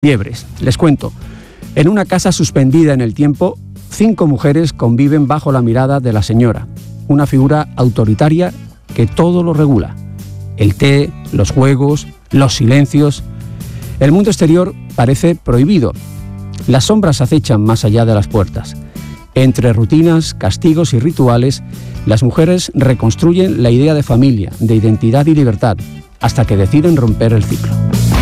Liebres. Les cuento. En una casa suspendida en el tiempo, 5 mujeres conviven bajo la mirada de la señora, una figura autoritaria que todo lo regula. El té, los juegos, los silencios. El mundo exterior parece prohibido. Las sombras acechan más allá de las puertas. Entre rutinas, castigos y rituales, las mujeres reconstruyen la idea de familia, de identidad y libertad, hasta que deciden romper el ciclo.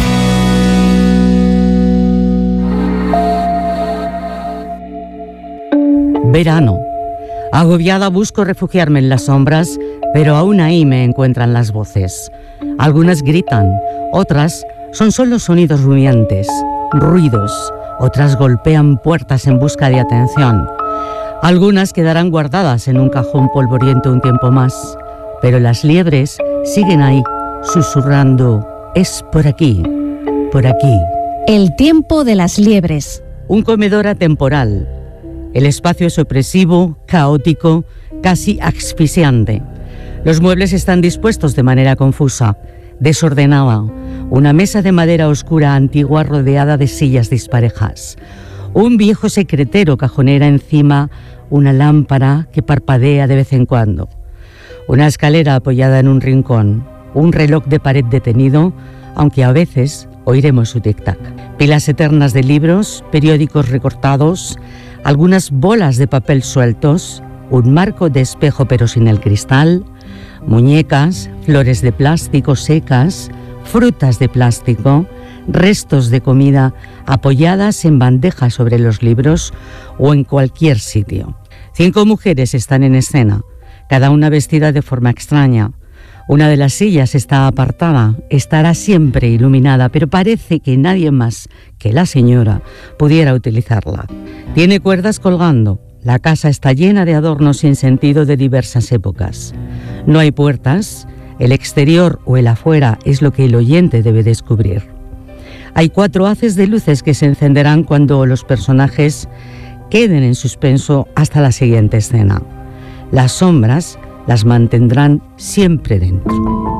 Verano. Agobiada busco refugiarme en las sombras, pero aún ahí me encuentran las voces. Algunas gritan, otras son solo sonidos rumiantes, ruidos, otras golpean puertas en busca de atención. Algunas quedarán guardadas en un cajón polvoriento un tiempo más, pero las liebres siguen ahí, susurrando, es por aquí, por aquí. El tiempo de las liebres. Un comedor atemporal. El espacio es opresivo, caótico, casi asfixiante. Los muebles están dispuestos de manera confusa, desordenada. Una mesa de madera oscura antigua rodeada de sillas disparejas. Un viejo secretero cajonera encima, una lámpara que parpadea de vez en cuando. Una escalera apoyada en un rincón. Un reloj de pared detenido, aunque a veces oiremos su tic-tac. Pilas eternas de libros, periódicos recortados, algunas bolas de papel sueltos, un marco de espejo pero sin el cristal, muñecas, flores de plástico secas, frutas de plástico, restos de comida apoyadas en bandejas sobre los libros o en cualquier sitio. 5 mujeres están en escena, cada una vestida de forma extraña. Una de las sillas está apartada, estará siempre iluminada, pero parece que nadie más que la señora pudiera utilizarla. Tiene cuerdas colgando. La casa está llena de adornos sin sentido de diversas épocas. No hay puertas. El exterior o el afuera es lo que el oyente debe descubrir. Hay 4 haces de luces que se encenderán cuando los personajes queden en suspenso hasta la siguiente escena. Las sombras las mantendrán siempre dentro.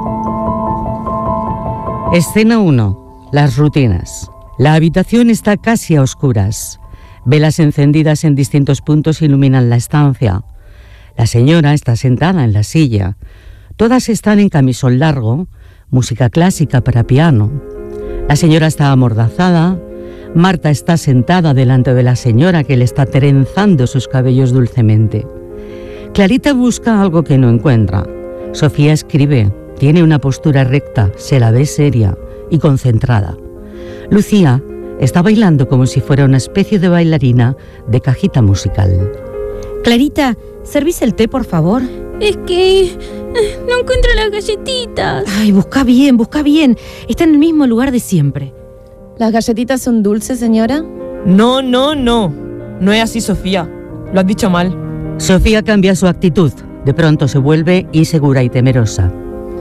Escena 1. Las rutinas. La habitación está casi a oscuras. Velas encendidas en distintos puntos iluminan la estancia. La señora está sentada en la silla. Todas están en camisón largo, música clásica para piano. La señora está amordazada. Marta está sentada delante de la señora que le está trenzando sus cabellos dulcemente. Clarita busca algo que no encuentra. Sofía escribe, tiene una postura recta, se la ve seria y concentrada. Lucía está bailando como si fuera una especie de bailarina de cajita musical. Clarita, ¿servís el té, por favor? Es que no encuentro las galletitas. Ay, busca bien. Está en el mismo lugar de siempre. ¿Las galletitas son dulces, señora? No. No es así, Sofía. Lo has dicho mal. Sofía cambia su actitud. De pronto se vuelve insegura y temerosa.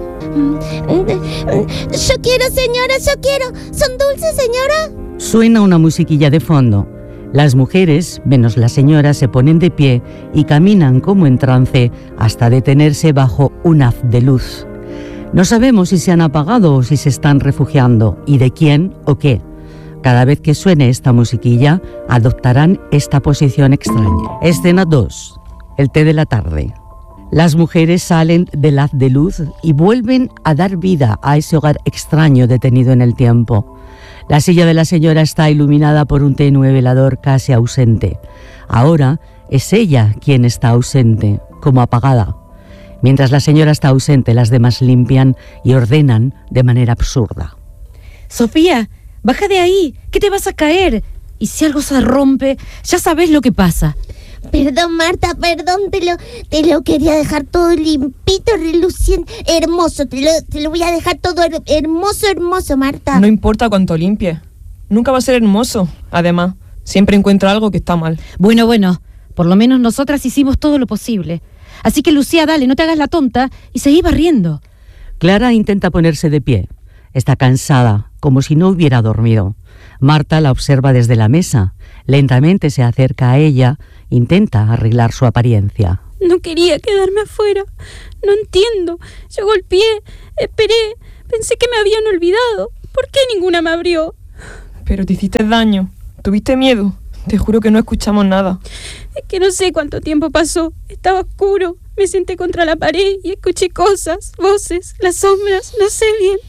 Yo quiero, señora, yo quiero. ¿Son dulces, señora? Suena una musiquilla de fondo. Las mujeres, menos la señora, se ponen de pie y caminan como en trance hasta detenerse bajo un haz de luz. No sabemos si se han apagado o si se están refugiando, y de quién o qué. Cada vez que suene esta musiquilla, adoptarán esta posición extraña. Escena 2. El té de la tarde. Las mujeres salen del haz de luz y vuelven a dar vida a ese hogar extraño detenido en el tiempo. La silla de la señora está iluminada por un tenue velador casi ausente. Ahora es ella quien está ausente, como apagada. Mientras la señora está ausente, las demás limpian y ordenan de manera absurda. Sofía, baja de ahí, que te vas a caer. Y si algo se rompe, ya sabes lo que pasa. Perdón, Marta, perdón, te lo quería dejar todo limpito, reluciente, hermoso, te lo voy a dejar todo hermoso, Marta. No importa cuánto limpie, nunca va a ser hermoso. Además, siempre encuentra algo que está mal. Bueno, por lo menos nosotras hicimos todo lo posible. Así que, Lucía, dale, no te hagas la tonta y seguí barriendo. Clara intenta ponerse de pie. Está cansada, como si no hubiera dormido. Marta la observa desde la mesa. Lentamente se acerca a ella, intenta arreglar su apariencia. No quería quedarme afuera. No entiendo. Yo golpeé, esperé, pensé que me habían olvidado. ¿Por qué ninguna me abrió? Pero te hiciste daño. ¿Tuviste miedo? Te juro que no escuchamos nada. Es que no sé cuánto tiempo pasó. Estaba oscuro. Me senté contra la pared y escuché cosas, voces, las sombras, no sé bien.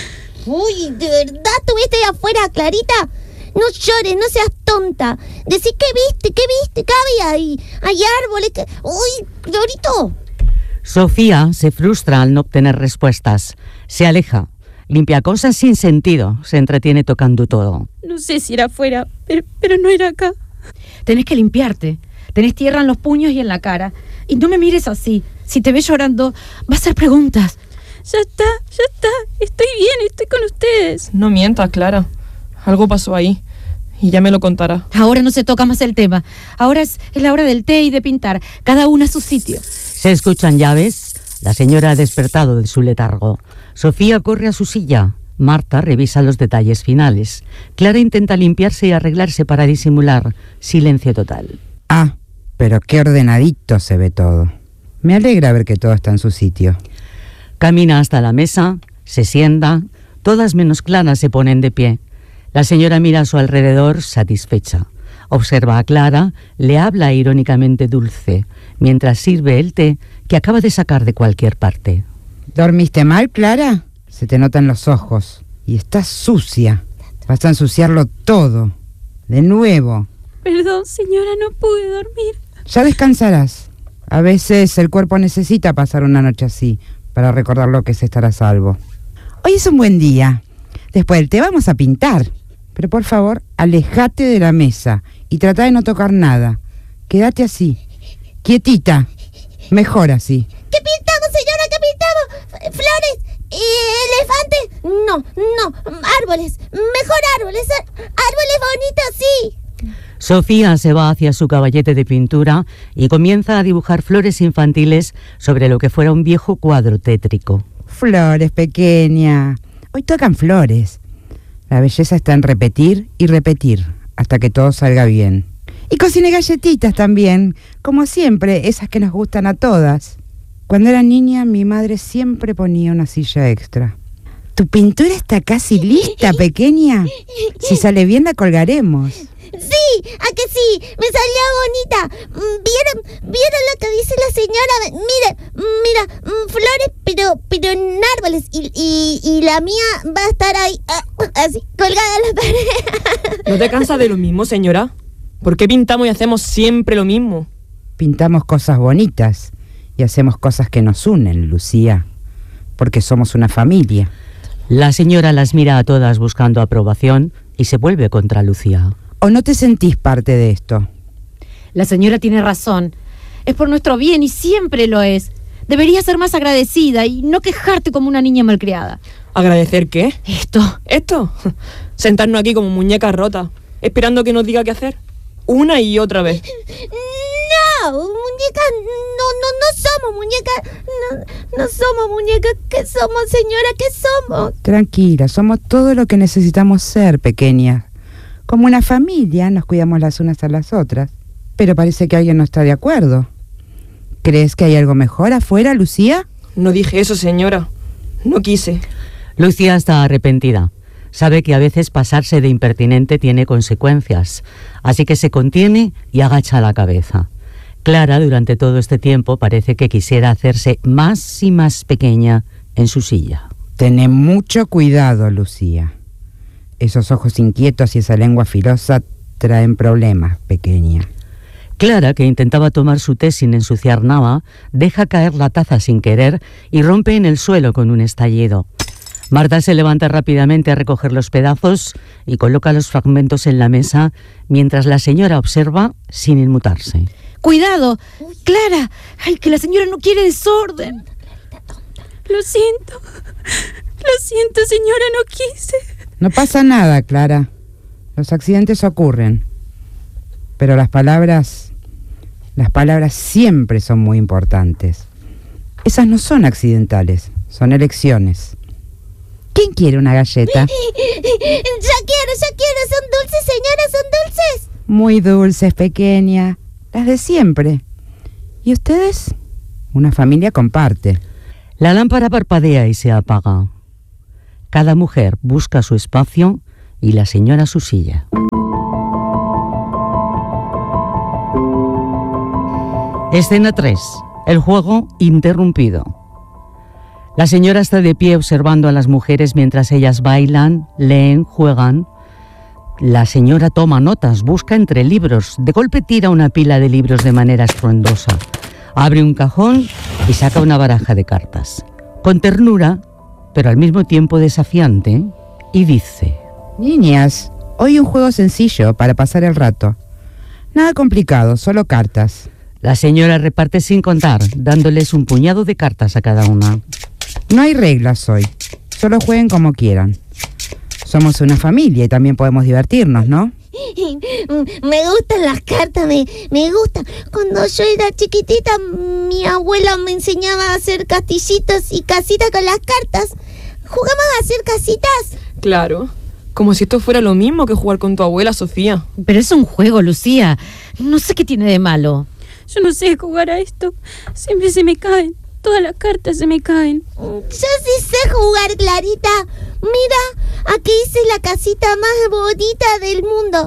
Uy, ¿de verdad estuviste ahí afuera, Clarita? No llores, no seas tonta. Decí qué viste, qué había ahí. Hay árboles, que... Uy, Florito. Sofía se frustra al no obtener respuestas. Se aleja, limpia cosas sin sentido, se entretiene tocando todo. No sé si era afuera, pero no era acá. Tenés que limpiarte. Tenés tierra en los puños y en la cara. Y no me mires así. Si te ves llorando, va a hacer preguntas. Ya está. Estoy bien, estoy con ustedes. No mientas, Clara. Algo pasó ahí. Y ya me lo contará. Ahora no se toca más el tema. Ahora es la hora del té y de pintar. Cada una a su sitio. Se escuchan llaves. La señora ha despertado de su letargo. Sofía corre a su silla. Marta revisa los detalles finales. Clara intenta limpiarse y arreglarse para disimular. Silencio total. Ah, pero qué ordenadito se ve todo. Me alegra ver que todo está en su sitio. Camina hasta la mesa, se sienta. Todas menos Clara se ponen de pie. La señora mira a su alrededor satisfecha. Observa a Clara, le habla irónicamente dulce, mientras sirve el té que acaba de sacar de cualquier parte. ¿Dormiste mal, Clara? Se te notan los ojos. Y estás sucia. Vas a ensuciarlo todo. De nuevo. Perdón, señora, no pude dormir. Ya descansarás. A veces el cuerpo necesita pasar una noche así para recordar lo que es estar a salvo. Hoy es un buen día. Después del té vamos a pintar. Pero por favor, alejate de la mesa y trata de no tocar nada. Quédate así, quietita. Mejor así. ¿Qué pintamos, señora? ¿Qué pintamos? ¿Flores? ¿Elefantes? No. Árboles. Mejor árboles. Árboles bonitos, sí. Sofía se va hacia su caballete de pintura y comienza a dibujar flores infantiles sobre lo que fuera un viejo cuadro tétrico. Flores, pequeña. Hoy tocan flores. La belleza está en repetir y repetir hasta que todo salga bien. Y cocine galletitas también, como siempre, esas que nos gustan a todas. Cuando era niña, mi madre siempre ponía una silla extra. Tu pintura está casi lista, pequeña. Si sale bien, la colgaremos. Sí, ¿a que sí? Me salió bonita. ¿Vieron lo que dice la señora? Mira, flores, pero en árboles. Y la mía va a estar ahí, así, colgada en la pared. ¿No te cansas de lo mismo, señora? ¿Por qué pintamos y hacemos siempre lo mismo? Pintamos cosas bonitas y hacemos cosas que nos unen, Lucía. Porque somos una familia. La señora las mira a todas buscando aprobación y se vuelve contra Lucía. ¿O no te sentís parte de esto? La señora tiene razón. Es por nuestro bien y siempre lo es. Deberías ser más agradecida y no quejarte como una niña malcriada. ¿Agradecer qué? ¿Esto? Sentarnos aquí como muñecas rotas, esperando que nos diga qué hacer. Una y otra vez. No, muñecas, no somos muñecas. No somos muñecas. ¿Qué somos, señora? ¿Qué somos? Tranquila, somos todo lo que necesitamos ser, pequeña. Como una familia, nos cuidamos las unas a las otras. Pero parece que alguien no está de acuerdo. ¿Crees que hay algo mejor afuera, Lucía? No dije eso, señora. No quise. Lucía está arrepentida. Sabe que a veces pasarse de impertinente tiene consecuencias, así que se contiene y agacha la cabeza. Clara, durante todo este tiempo, parece que quisiera hacerse más y más pequeña en su silla. Tené mucho cuidado, Lucía. Esos ojos inquietos y esa lengua filosa traen problemas, pequeña. Clara, que intentaba tomar su té sin ensuciar nada, deja caer la taza sin querer y rompe en el suelo con un estallido. Marta se levanta rápidamente a recoger los pedazos y coloca los fragmentos en la mesa mientras la señora observa sin inmutarse. ¡Cuidado! ¡Clara! ¡Ay, que la señora no quiere desorden! Lo siento, señora, no quise. No pasa nada, Clara. Los accidentes ocurren. Pero las palabras siempre son muy importantes. Esas no son accidentales, son elecciones. ¿Quién quiere una galleta? Ya quiero, son dulces, señora, son dulces. Muy dulces, pequeña, las de siempre. ¿Y ustedes? Una familia comparte. La lámpara parpadea y se apaga. Cada mujer busca su espacio y la señora a su silla. Escena 3. El juego interrumpido. La señora está de pie observando a las mujeres mientras ellas bailan, leen, juegan. La señora toma notas, busca entre libros. De golpe tira una pila de libros de manera estruendosa. Abre un cajón y saca una baraja de cartas. Con ternura, pero al mismo tiempo desafiante, y dice: Niñas, hoy un juego sencillo para pasar el rato. Nada complicado, solo cartas. La señora reparte sin contar, dándoles un puñado de cartas a cada una. No hay reglas hoy, solo jueguen como quieran. Somos una familia y también podemos divertirnos, ¿no? Me gustan las cartas, me gustan. Cuando yo era chiquitita, mi abuela me enseñaba a hacer castillitos y casitas con las cartas. ¿Jugamos a hacer casitas? Claro, como si esto fuera lo mismo que jugar con tu abuela, Sofía. Pero es un juego, Lucía. No sé qué tiene de malo. Yo no sé jugar a esto. Siempre se me caen. Todas las cartas se me caen. Yo sí sé jugar, Clarita. Mira, aquí hice la casita más bonita del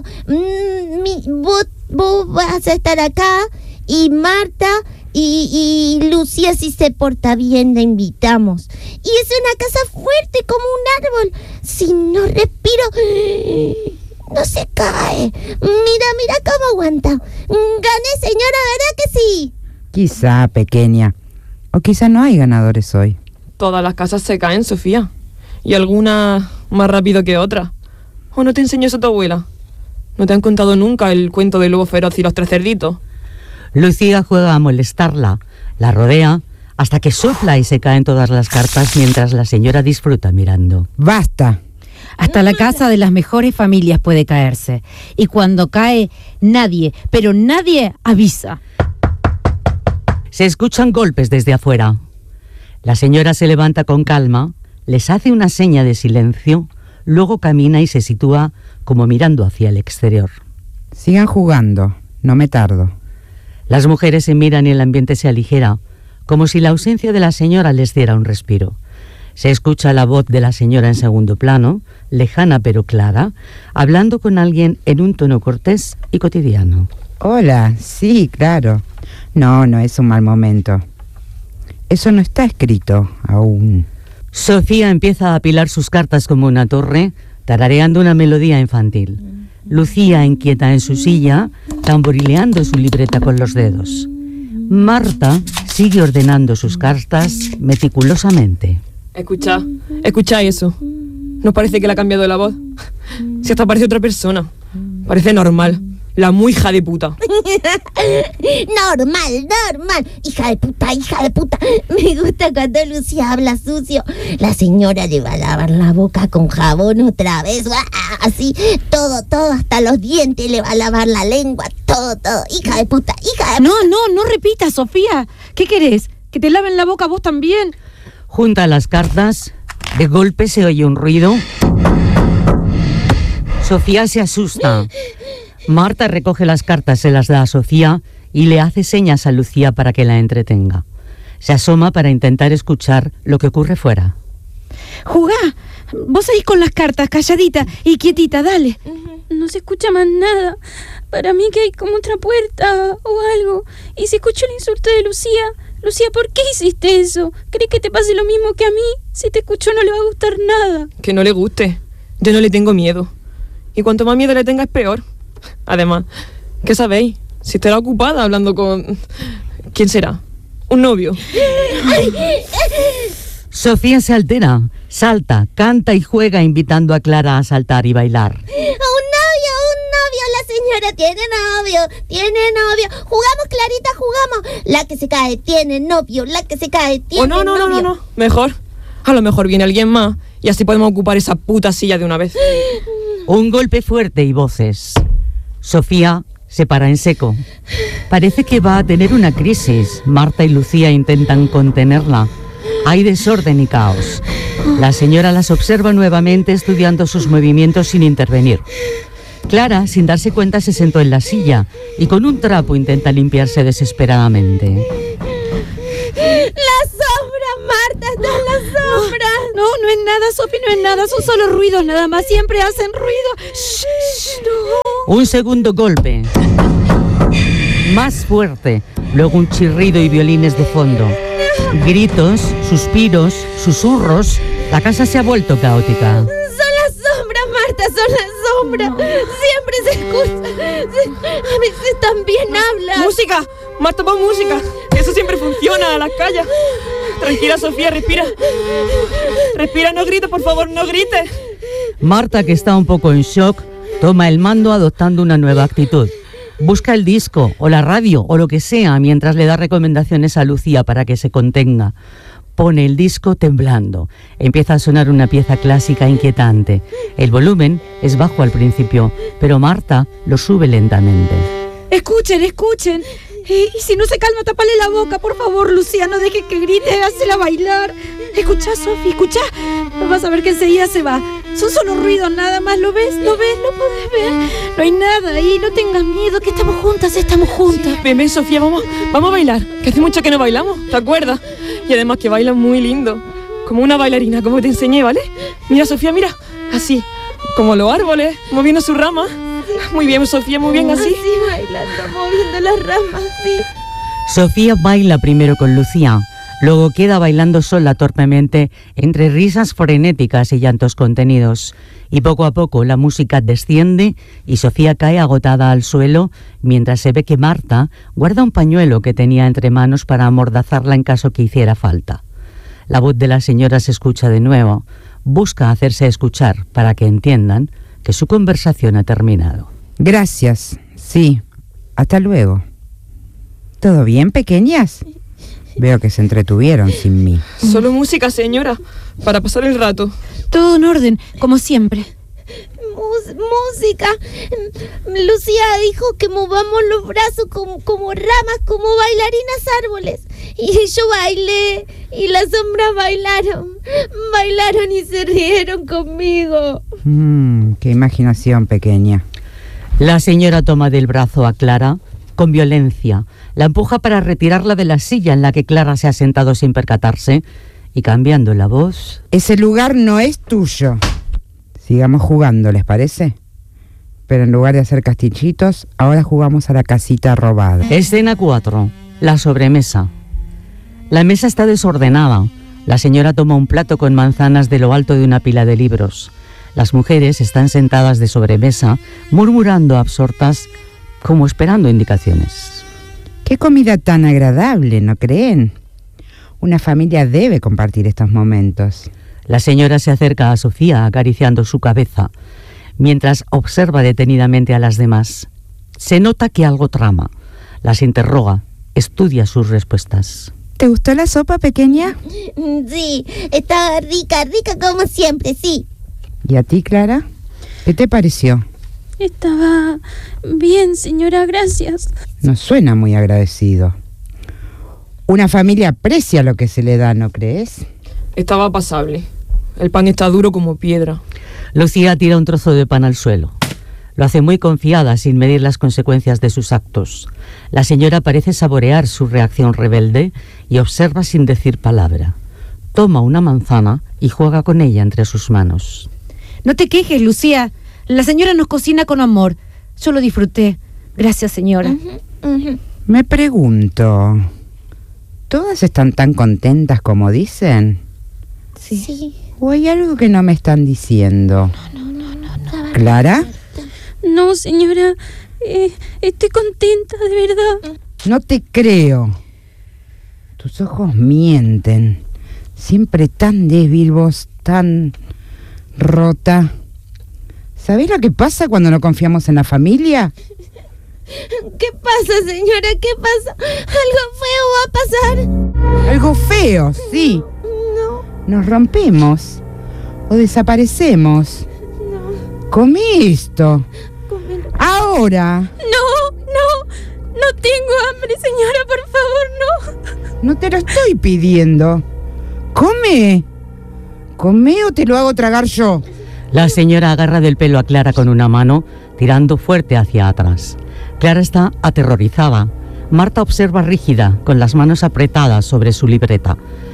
mundo. Vos vas a estar acá y Marta y Lucía, si se porta bien, la invitamos. Y es una casa fuerte como un árbol. Si no respiro, no se cae. Mira cómo aguanta. Gané, señora, ¿verdad que sí? Quizá, pequeña. O quizá no hay ganadores hoy. Todas las casas se caen, Sofía. Y algunas más rápido que otras. ¿O no te enseñó eso tu abuela? ¿No te han contado nunca el cuento del lobo feroz y los 3 cerditos? Lucía juega a molestarla, la rodea, hasta que sopla y se caen todas las cartas mientras la señora disfruta mirando. ¡Basta! Hasta la casa de las mejores familias puede caerse. Y cuando cae, nadie, pero nadie avisa. Se escuchan golpes desde afuera. La señora se levanta con calma, les hace una seña de silencio, luego camina y se sitúa como mirando hacia el exterior. Sigan jugando, no me tardo. Las mujeres se miran y el ambiente se aligera, como si la ausencia de la señora les diera un respiro. Se escucha la voz de la señora en segundo plano, lejana pero clara, hablando con alguien en un tono cortés y cotidiano. Hola, sí, claro. No es un mal momento. Eso no está escrito aún. Sofía empieza a apilar sus cartas como una torre, tarareando una melodía infantil. Lucía inquieta en su silla, tamborileando su libreta con los dedos. Marta sigue ordenando sus cartas meticulosamente. Escucha eso. ¿No parece que le ha cambiado la voz? Si hasta parece otra persona. Parece normal. La muy hija de puta. Normal. Hija de puta. Me gusta cuando Lucía habla sucio. La señora le va a lavar la boca con jabón otra vez. Así, todo, hasta los dientes le va a lavar la lengua. Todo. Hija de puta. No repitas, Sofía. ¿Qué querés? ¿Que te laven la boca vos también? Junta las cartas. De golpe se oye un ruido. Sofía se asusta. Marta recoge las cartas, se las da a Sofía y le hace señas a Lucía para que la entretenga. Se asoma para intentar escuchar lo que ocurre fuera. Jugá. Vos seguís con las cartas, calladita y quietita, dale. No se escucha más nada. Para mí que hay como otra puerta o algo. Y se escuchó el insulto de Lucía. Lucía, ¿por qué hiciste eso? ¿Crees que te pase lo mismo que a mí? Si te escuchó no le va a gustar nada. Que no le guste. Yo no le tengo miedo. Y cuanto más miedo le tenga es peor. Además, ¿qué sabéis? Si estará ocupada hablando con... ¿Quién será? ¿Un novio? Sofía se altera, salta, canta y juega invitando a Clara a saltar y bailar. Un novio, la señora tiene novio. Jugamos, Clarita, jugamos. La que se cae tiene novio, novio. No. Mejor. A lo mejor viene alguien más y así podemos ocupar esa puta silla de una vez. Un golpe fuerte y voces. Sofía se para en seco. Parece que va a tener una crisis. Marta y Lucía intentan contenerla. Hay desorden y caos. La señora las observa nuevamente estudiando sus movimientos sin intervenir. Clara, sin darse cuenta, se sentó en la silla y con un trapo intenta limpiarse desesperadamente. ¡La sombra, Marta! ¡Está en la sombra! No es nada, Sofi, no es nada. Son solo ruidos nada más. Siempre hacen ruido. Shh, no. Un segundo golpe. Más fuerte. Luego un chirrido y violines de fondo. Gritos, suspiros, susurros. La casa se ha vuelto caótica. Son las sombras, Marta, son las sombras. No. Siempre se escucha. A veces también habla. ¡Música! Marta, pon música. Eso siempre funciona, a las calles. Tranquila, Sofía, respira. Respira, no grites, por favor, no grites. Marta, que está un poco en shock, toma el mando adoptando una nueva actitud. Busca el disco o la radio o lo que sea mientras le da recomendaciones a Lucía para que se contenga. Pone el disco temblando. Empieza a sonar una pieza clásica inquietante. El volumen es bajo al principio, pero Marta lo sube lentamente. Escuchen, escuchen. Y si no se calma, tapale la boca, por favor, Lucía. No dejes que grite, hazla bailar. Escuchá, Sofi, escuchá. Vas a ver que enseguida se va. Son solo ruidos nada más. ¿Lo ves? ¿Lo ves? ¿Lo podés ver? No hay nada ahí. No tengas miedo, que estamos juntas, estamos juntas. Ven, Sofía, vamos a bailar. Que hace mucho que no bailamos, ¿te acuerdas? Y además que bailan muy lindo. Como una bailarina, como te enseñé, ¿vale? Mira, Sofía, mira. Así, como los árboles, moviendo sus ramas. Muy bien, Sofía, muy bien, así. Así bailando, moviendo las ramas, sí. Sofía baila primero con Lucía, luego queda bailando sola torpemente entre risas frenéticas y llantos contenidos. Y poco a poco la música desciende y Sofía cae agotada al suelo mientras se ve que Marta guarda un pañuelo que tenía entre manos para amordazarla en caso que hiciera falta. La voz de la señora se escucha de nuevo. Busca hacerse escuchar para que entiendan que su conversación ha terminado. Gracias, sí. Hasta luego. ¿Todo bien, pequeñas? Veo que se entretuvieron sin mí. Solo música, señora, para pasar el rato. Todo en orden, como siempre. Música. Lucía dijo que movamos los brazos como ramas, como bailarinas árboles. Y yo bailé y las sombras bailaron y se rieron conmigo. Qué imaginación pequeña. La señora toma del brazo a Clara con violencia, la empuja para retirarla de la silla en la que Clara se ha sentado sin percatarse y cambiando la voz... Ese lugar no es tuyo. Sigamos jugando, ¿les parece? Pero en lugar de hacer castillitos, ahora jugamos a la casita robada. Escena 4. La sobremesa. La mesa está desordenada. La señora toma un plato con manzanas de lo alto de una pila de libros. Las mujeres están sentadas de sobremesa, murmurando absortas, como esperando indicaciones. Qué comida tan agradable, ¿no creen? Una familia debe compartir estos momentos. La señora se acerca a Sofía acariciando su cabeza, mientras observa detenidamente a las demás. Se nota que algo trama. Las interroga, estudia sus respuestas. ¿Te gustó la sopa, pequeña? Sí, estaba rica como siempre, sí. ¿Y a ti, Clara? ¿Qué te pareció? Estaba bien, señora, gracias. No suena muy agradecido. Una familia aprecia lo que se le da, ¿no crees? Estaba pasable. El pan está duro como piedra. Lucía tira un trozo de pan al suelo. Lo hace muy confiada, sin medir las consecuencias de sus actos. La señora parece saborear su reacción rebelde y observa sin decir palabra. Toma una manzana y juega con ella entre sus manos. No te quejes, Lucía. La señora nos cocina con amor. Yo lo disfruté. Gracias, señora. Me pregunto, ¿todas están tan contentas como dicen? Sí. ¿O hay algo que no me están diciendo? No. ¿Clara? No, señora. Estoy contenta, de verdad. No te creo. Tus ojos mienten. Siempre tan débil, vos tan rota. ¿Sabés lo que pasa cuando no confiamos en la familia? ¿Qué pasa, señora? ¿Qué pasa? ¿Algo feo va a pasar? Algo feo, sí. No. Nos rompemos o desaparecemos. No. Come esto. Cómelo. Ahora. No tengo hambre, señora, por favor, no. No te lo estoy pidiendo. Come. Come o te lo hago tragar yo. La señora agarra del pelo a Clara con una mano, tirando fuerte hacia atrás. Clara está aterrorizada. Marta observa rígida, con las manos apretadas sobre su libreta.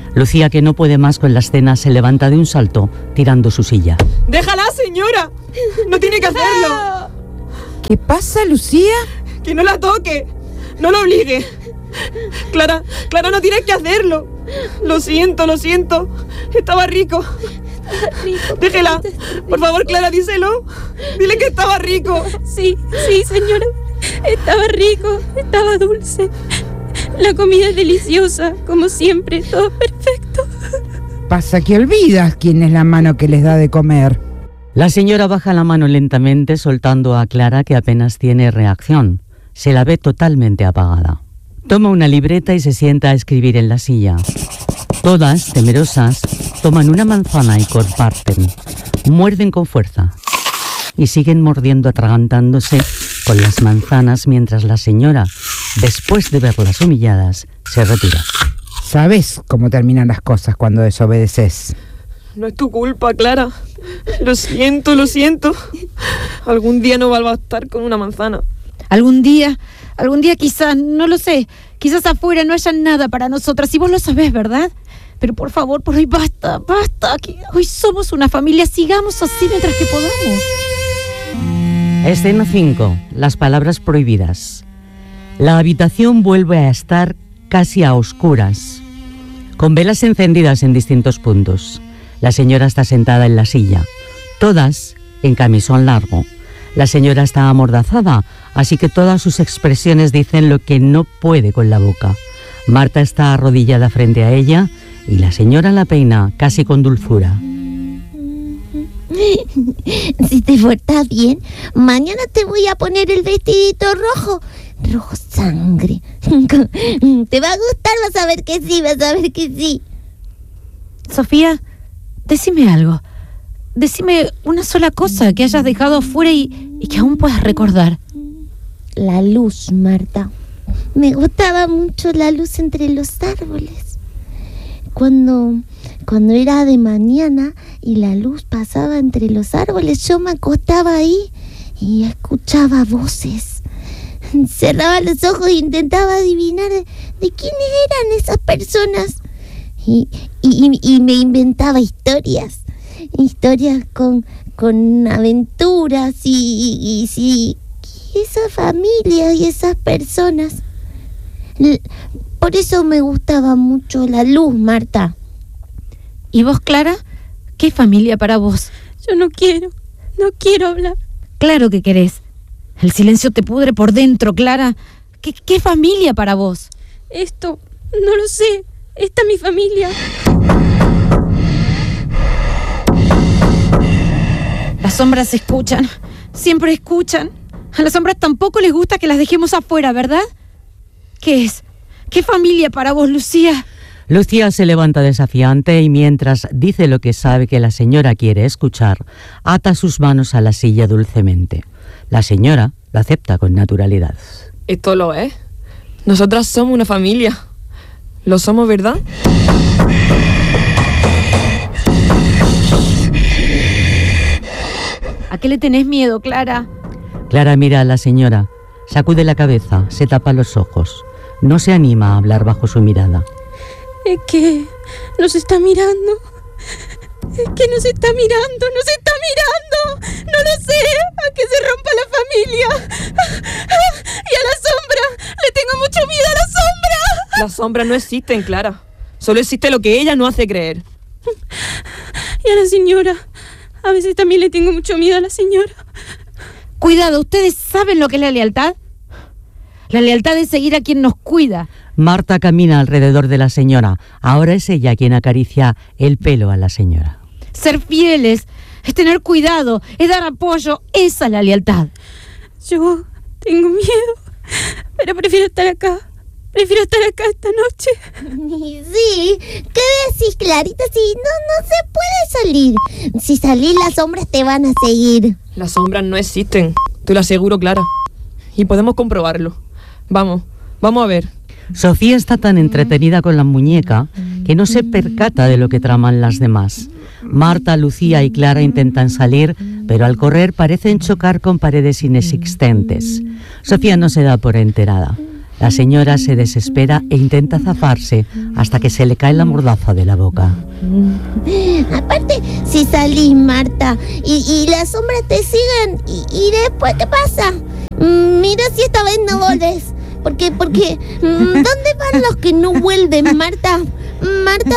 Lucía, que no puede más con la escena, se levanta de un salto, tirando su silla. ¡Déjala, señora! ¡No tiene que hacerlo! ¿Qué pasa, Lucía? ¡Que no la toque! ¡No la obligue! Clara, no tienes que hacerlo. Lo siento. Estaba rico. Déjela. Por favor, Clara, díselo. Dile que estaba rico. Sí, señora. Estaba rico, estaba dulce. La comida es deliciosa, como siempre, todo perfecto. Pasa que olvidas quién es la mano que les da de comer. La señora baja la mano lentamente, soltando a Clara, que apenas tiene reacción. Se la ve totalmente apagada. Toma una libreta y se sienta a escribir en la silla. Todas, temerosas, toman una manzana y comparten. Muerden con fuerza y siguen mordiendo, atragantándose con las manzanas, mientras la señora, después de verlas humilladas, se retira. Sabes cómo terminan las cosas cuando desobedeces. No es tu culpa, Clara. Lo siento. Algún día no va a bastar con una manzana. Algún día quizás, no lo sé, quizás afuera no haya nada para nosotras, y vos lo sabés, ¿verdad? Pero por favor, por hoy basta, que hoy somos una familia, sigamos así mientras que podamos. Escena 5. Las palabras prohibidas. La habitación vuelve a estar casi a oscuras, con velas encendidas en distintos puntos. La señora está sentada en la silla, todas en camisón largo. La señora está amordazada, así que todas sus expresiones dicen lo que no puede con la boca. Marta está arrodillada frente a ella y la señora la peina casi con dulzura. Si te portas bien, mañana te voy a poner el vestidito rojo sangre. Te va a gustar, vas a ver que sí. Sofía, decime algo. Decime una sola cosa que hayas dejado afuera y que aún puedas recordar. La luz, Marta. Me gustaba mucho la luz entre los árboles. Cuando era de mañana y la luz pasaba entre los árboles, yo me acostaba ahí y escuchaba voces. Cerraba los ojos e intentaba adivinar de quiénes eran esas personas. Y me inventaba historias con aventuras y esa familia y esas personas. Por eso me gustaba mucho la luz, Marta. ¿Y vos, Clara? ¿Qué familia para vos? Yo no quiero hablar. Claro que querés. El silencio te pudre por dentro, Clara. ¿Qué familia para vos? Esto, no lo sé. Esta es mi familia. Las sombras escuchan, siempre escuchan. A las sombras tampoco les gusta que las dejemos afuera, ¿verdad? ¿Qué es? ¿Qué familia para vos, Lucía? Lucía se levanta desafiante y mientras dice lo que sabe que la señora quiere escuchar, ata sus manos a la silla dulcemente. La señora la acepta con naturalidad. Esto lo es. Nosotras somos una familia. ¿Lo somos, verdad? ¿A qué le tenés miedo, Clara? Clara mira a la señora, sacude la cabeza, se tapa los ojos. No se anima a hablar bajo su mirada. Es que nos está mirando. No lo sé. A que se rompa la familia. Y a la sombra. Le tengo mucho miedo a la sombra. Las sombras no existen, Clara. Solo existe lo que ella no hace creer. Y a la señora. A veces también le tengo mucho miedo a la señora. Cuidado, ¿ustedes saben lo que es la lealtad? La lealtad es seguir a quien nos cuida. Marta camina alrededor de la señora. Ahora es ella quien acaricia el pelo a la señora. Ser fieles es tener cuidado, es dar apoyo. Esa es la lealtad. Yo tengo miedo, pero prefiero estar acá esta noche. Sí, ¿qué decís, Clarita? Si no se puede salir. Si salís, las sombras te van a seguir. Las sombras no existen, te lo aseguro, Clara. Y podemos comprobarlo. Vamos a ver. Sofía está tan entretenida con la muñeca que no se percata de lo que traman las demás. Marta, Lucía y Clara intentan salir, pero al correr parecen chocar con paredes inexistentes. Sofía no se da por enterada. La señora se desespera e intenta zafarse hasta que se le cae la mordaza de la boca. Aparte, si salís, Marta, y las sombras te siguen, y después, ¿qué pasa? Mira si esta vez no volvés. Porque, ¿dónde van los que no vuelven, Marta? ¿Marta?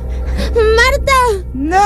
¡No!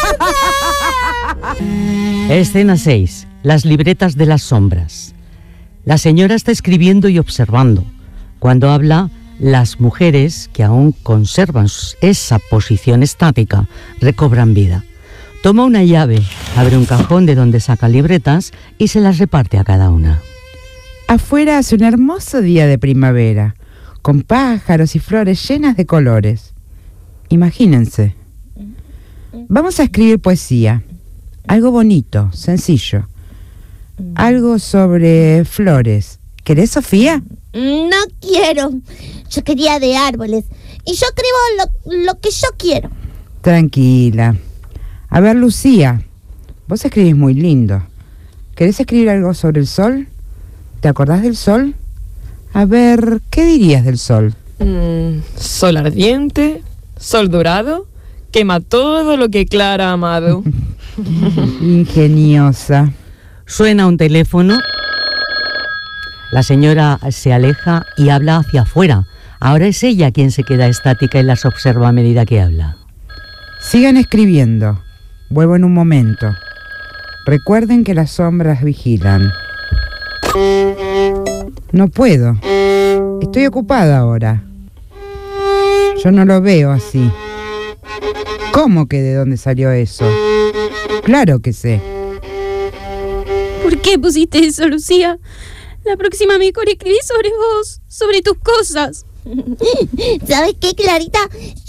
Escena 6. Las libretas de las sombras. La señora está escribiendo y observando. Cuando habla, las mujeres que aún conservan esa posición estática recobran vida. Toma una llave, abre un cajón de donde saca libretas y se las reparte a cada una. Afuera hace un hermoso día de primavera, con pájaros y flores llenas de colores. Imagínense. Vamos a escribir poesía. Algo bonito, sencillo. Algo sobre flores. ¿Querés, Sofía? No quiero. Yo quería de árboles. Y yo escribo lo que yo quiero. Tranquila. A ver, Lucía, vos escribís muy lindo. ¿Querés escribir algo sobre el sol? ¿Te acordás del sol? A ver, ¿qué dirías del sol? Sol ardiente, sol dorado, quema todo lo que Clara ha amado. Ingeniosa. Suena un teléfono. La señora se aleja y habla hacia afuera. Ahora es ella quien se queda estática y las observa a medida que habla. Sigan escribiendo. Vuelvo en un momento. Recuerden que las sombras vigilan. No puedo. Estoy ocupada ahora. Yo no lo veo así. ¿Cómo que de dónde salió eso? Claro que sé. ¿Por qué pusiste eso, Lucía? La próxima mejor escribí sobre vos, sobre tus cosas. ¿Sabes qué, Clarita?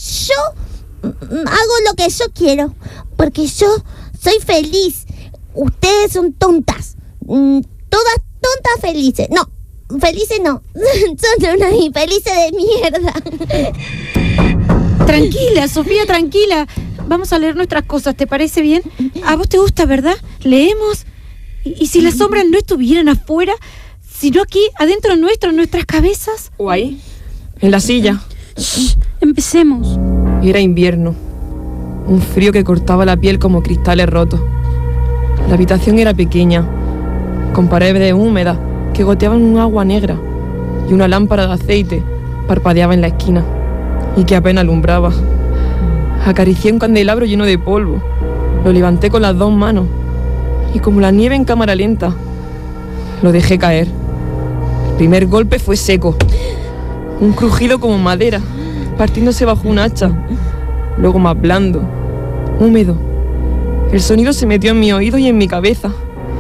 Yo hago lo que yo quiero, porque yo soy feliz. Ustedes son tontas. Todas tontas felices. No, felices no. Son unas infelices de mierda. Tranquila, Sofía, tranquila. Vamos a leer nuestras cosas, ¿te parece bien? A vos te gusta, ¿verdad? Leemos. ¿Y si las sombras no estuvieran afuera, sino aquí, adentro nuestro, en nuestras cabezas? O ahí, en la silla. Shh, empecemos. Era invierno. Un frío que cortaba la piel como cristales rotos. La habitación era pequeña, con paredes húmedas que goteaban un agua negra, y una lámpara de aceite parpadeaba en la esquina y que apenas alumbraba. Acaricié un candelabro lleno de polvo. Lo levanté con las dos manos y, como la nieve en cámara lenta, lo dejé caer. El primer golpe fue seco, un crujido como madera partiéndose bajo un hacha, luego más blando, húmedo. El sonido se metió en mi oído y en mi cabeza.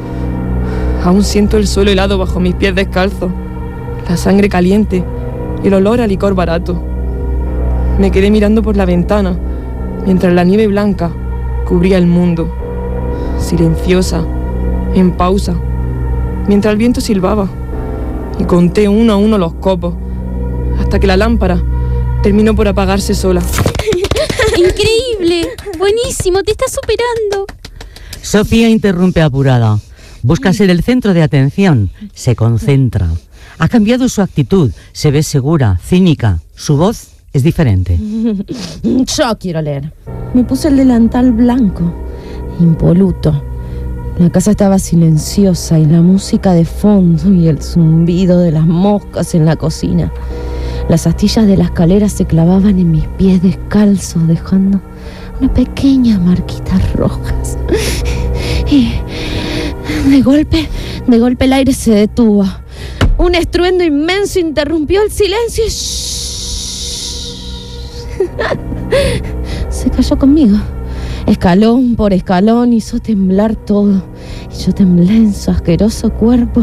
Aún siento el suelo helado bajo mis pies descalzos, la sangre caliente y el olor a licor barato. Me quedé mirando por la ventana mientras la nieve blanca cubría el mundo, silenciosa, en pausa, mientras el viento silbaba, y conté uno a uno los copos, hasta que la lámpara terminó por apagarse sola. ¡Increíble! ¡Buenísimo! ¡Te estás superando! Sofía interrumpe apurada. Busca ser el centro de atención. Se concentra. Ha cambiado su actitud. Se ve segura, cínica. Su voz es diferente. Yo quiero leer. Me puse el delantal blanco, impoluto. La casa estaba silenciosa y la música de fondo y el zumbido de las moscas en la cocina. Las astillas de la escalera se clavaban en mis pies descalzos, dejando unas pequeñas marquitas rojas. Y de golpe el aire se detuvo. Un estruendo inmenso interrumpió el silencio y se cayó conmigo. Escalón por escalón hizo temblar todo. Y yo temblé en su asqueroso cuerpo.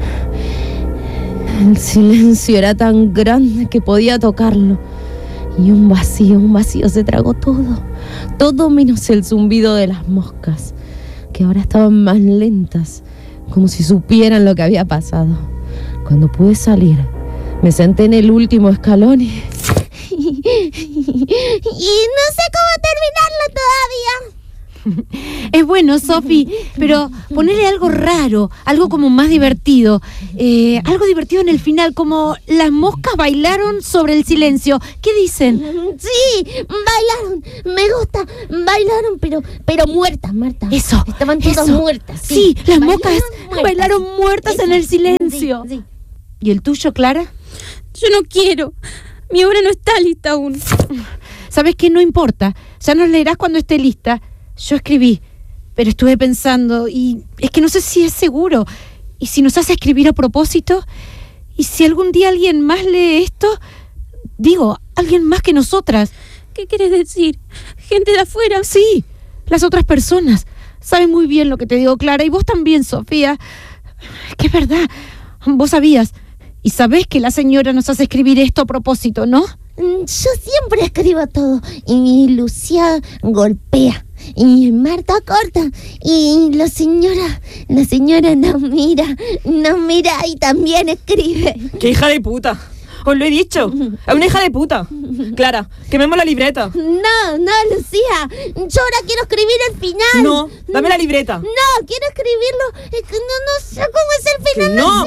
El silencio era tan grande que podía tocarlo. Y un vacío se tragó todo. Todo menos el zumbido de las moscas, que ahora estaban más lentas, como si supieran lo que había pasado. Cuando pude salir, me senté en el último escalón y no sé cómo terminarlo todavía. Es bueno, Sofi, pero ponele algo raro, algo como más divertido. Algo divertido en el final, como las moscas bailaron sobre el silencio. ¿Qué dicen? Sí, bailaron, me gusta, bailaron, pero muertas, Marta. Eso. Estaban todas muertas. Sí, las moscas bailaron muertas en el silencio. Sí. ¿Y el tuyo, Clara? Yo no quiero. Mi obra no está lista aún. ¿Sabes qué? No importa. Ya nos leerás cuando esté lista. Yo escribí, pero estuve pensando y es que no sé si es seguro. ¿Y si nos hace escribir a propósito? ¿Y si algún día alguien más lee esto? Digo, alguien más que nosotras. ¿Qué quieres decir? ¿Gente de afuera? Sí, las otras personas. Saben muy bien lo que te digo, Clara, y vos también, Sofía. Es que es verdad. Vos sabías. Y sabés que la señora nos hace escribir esto a propósito, ¿no? Yo siempre escribo todo. Y Lucía golpea. Y Marta corta. Y la señora no mira y también escribe. ¡Qué hija de puta! Os lo he dicho. Es una hija de puta. Clara, quememos la libreta. No, Lucía. Yo ahora quiero escribir el final. No, dame la libreta. No, quiero escribirlo. Es que no sé cómo es el final. No.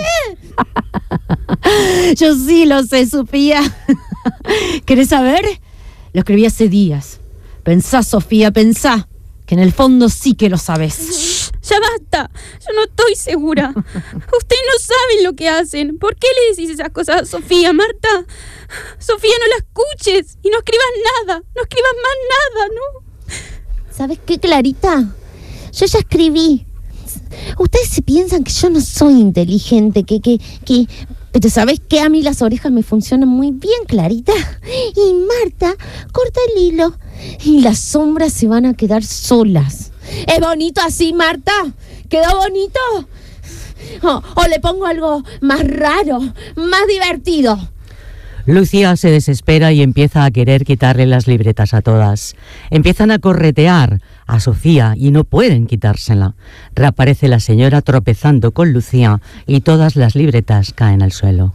Sé. Yo sí lo sé, Sofía. ¿Querés saber? Lo escribí hace días. Pensá, Sofía, pensá, que en el fondo sí que lo sabés. Ya basta. Yo no estoy segura. Ustedes no saben lo que hacen. ¿Por qué le decís esas cosas a Sofía, Marta? Sofía, no la escuches y no escribas nada. No escribas más nada, ¿no? ¿Sabes qué, Clarita? Yo ya escribí. Ustedes se piensan que yo no soy inteligente, pero ¿sabes qué? A mí las orejas me funcionan muy bien, Clarita. Y Marta corta el hilo y las sombras se van a quedar solas. ¿Es bonito así, Marta? ¿Quedó bonito? O le pongo algo más raro, más divertido. Lucía se desespera y empieza a querer quitarle las libretas a todas. Empiezan a corretear a Sofía y no pueden quitársela. Reaparece la señora tropezando con Lucía y todas las libretas caen al suelo.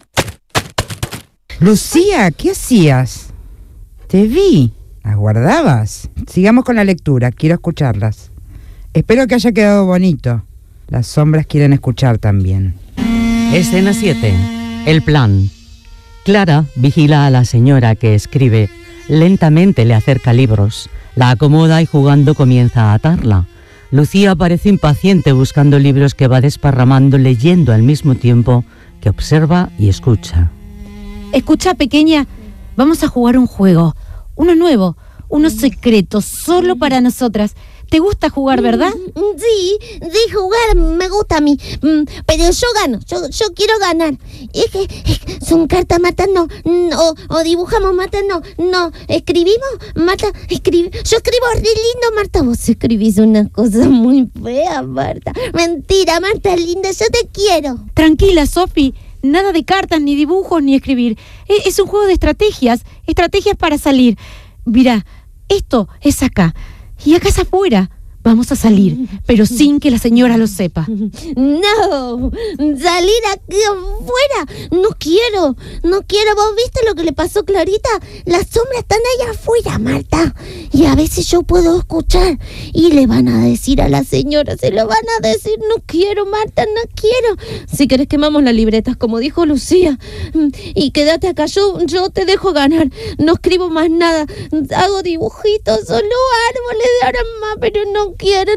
Lucía, ¿qué hacías? Te vi. ¿Las guardabas? Sigamos con la lectura, quiero escucharlas. Espero que haya quedado bonito. Las sombras quieren escuchar también. Escena 7. El plan. Clara vigila a la señora que escribe. Lentamente le acerca libros. La acomoda y jugando comienza a atarla. Lucía parece impaciente buscando libros que va desparramando, leyendo al mismo tiempo que observa y escucha. Escucha, pequeña, vamos a jugar un juego. Uno nuevo, uno secreto, solo para nosotras. ¿Te gusta jugar, verdad? Sí, jugar me gusta a mí. Pero yo gano, yo quiero ganar. Es que son cartas, Marta, no. O dibujamos, Marta, no. ¿Escribimos? Marta, escribe. Yo escribo re lindo, Marta. Vos escribís una cosa muy fea, Marta. Mentira, Marta, linda, yo te quiero. Tranquila, Sofi. Nada de cartas, ni dibujos, ni escribir. Es un juego de estrategias para salir. Mira, esto es acá. Y acá es afuera. Vamos a salir, pero sin que la señora lo sepa. No, salir aquí afuera. No quiero. ¿Vos viste lo que le pasó a Clarita? Las sombras están allá afuera, Marta. Y a veces yo puedo escuchar. Y le van a decir a la señora, se lo van a decir. No quiero, Marta, no quiero. Si querés quemamos las libretas, como dijo Lucía. Y quédate acá, yo te dejo ganar. No escribo más nada. Hago dibujitos, solo árboles de ahora más, pero no quiero.